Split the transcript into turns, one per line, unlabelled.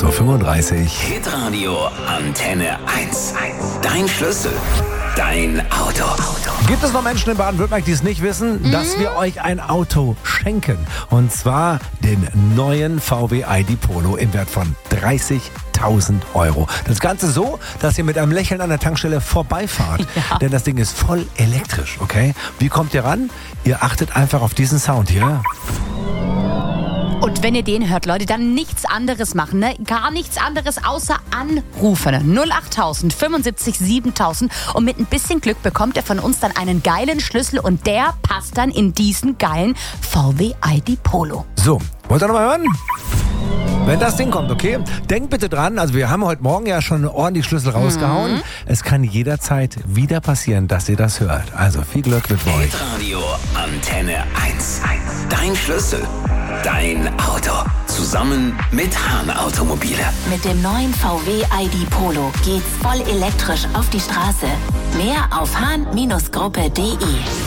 8.35 Uhr.
Hitradio Antenne 1. Dein Schlüssel. Dein Auto.
Gibt es noch Menschen in Baden-Württemberg, die es nicht wissen, dass wir euch ein Auto schenken? Und zwar den neuen VW ID Polo im Wert von 30.000 Euro. Das Ganze so, dass ihr mit einem Lächeln an der Tankstelle vorbeifahrt.
Ja.
Denn das Ding ist voll elektrisch, okay? Wie kommt ihr ran? Ihr achtet einfach auf diesen Sound hier.
Und wenn ihr den hört, Leute, dann nichts anderes machen, ne? Gar nichts anderes außer anrufen. 08000 75 7000 und mit ein bisschen Glück bekommt ihr von uns dann einen geilen Schlüssel und der passt dann in diesen geilen VW ID Polo.
So, wollt ihr noch mal hören? Wenn das Ding kommt, okay? Denkt bitte dran, also wir haben heute Morgen ja schon ordentlich Schlüssel rausgehauen. Es kann jederzeit wieder passieren, dass ihr das hört. Also viel Glück mit euch.
Hitradio Antenne 1. Dein Schlüssel. Dein Auto. Zusammen mit Hahn Automobile.
Mit dem neuen VW ID Polo geht's voll elektrisch auf die Straße. Mehr auf hahn-gruppe.de.